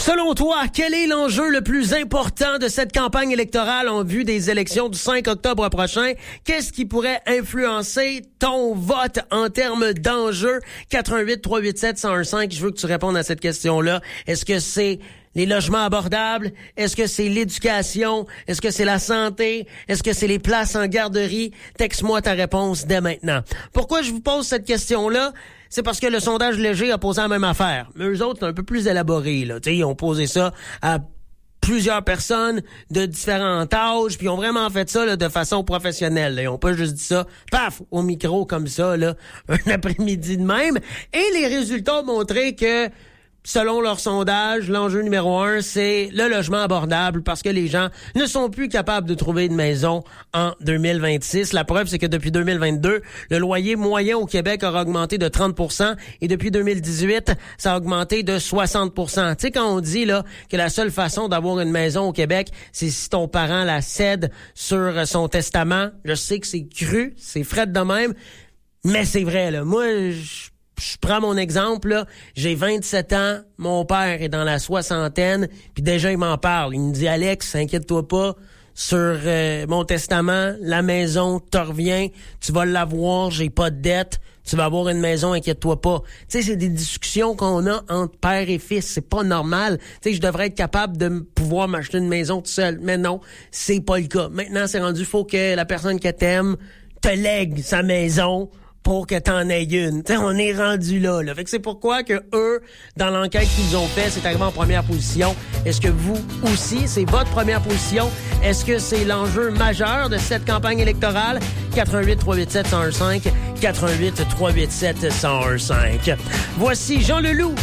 Selon toi, quel est l'enjeu le plus important de cette campagne électorale en vue des élections du 5 octobre prochain? Qu'est-ce qui pourrait influencer ton vote en termes d'enjeu? 88-387-1015, je veux que tu répondes à cette question-là. Est-ce que c'est les logements abordables? Est-ce que c'est l'éducation? Est-ce que c'est la santé? Est-ce que c'est les places en garderie? Texte-moi ta réponse dès maintenant. Pourquoi je vous pose cette question-là? C'est parce que le sondage léger a posé la même affaire. Mais eux autres, c'est un peu plus élaboré, là. Tu sais, ils ont posé ça à plusieurs personnes de différents âges, puis ils ont vraiment fait ça là, de façon professionnelle. Là. Ils ont pas juste dit ça, paf, au micro comme ça, là, un après-midi de même. Et les résultats ont montré que selon leur sondage, l'enjeu numéro 1, c'est le logement abordable parce que les gens ne sont plus capables de trouver une maison en 2026. La preuve, c'est que depuis 2022, le loyer moyen au Québec aura augmenté de 30% et depuis 2018, ça a augmenté de 60%. Tu sais, quand on dit là que la seule façon d'avoir une maison au Québec, c'est si ton parent la cède sur son testament, je sais que c'est cru, c'est fret de même, mais c'est vrai, là. Moi, je prends mon exemple, là, j'ai 27 ans, mon père est dans la soixantaine, puis déjà il m'en parle. Il me dit « Alex, inquiète-toi pas, sur mon testament, la maison, te reviens, tu vas l'avoir, j'ai pas de dette, tu vas avoir une maison, inquiète-toi pas. » Tu sais, c'est des discussions qu'on a entre père et fils, c'est pas normal. Tu sais, je devrais être capable de pouvoir m'acheter une maison tout seul, mais non, c'est pas le cas. Maintenant, c'est rendu, faut que la personne que t'aimes te lègue sa maison pour que t'en aies une. T'sais, on est rendu là. Fait que c'est pourquoi que eux, dans l'enquête qu'ils ont fait, c'est arrivé en première position. Est-ce que vous aussi, c'est votre première position? Est-ce que c'est l'enjeu majeur de cette campagne électorale? 88-387-1015, 88-387-1015. Voici Jean Leloup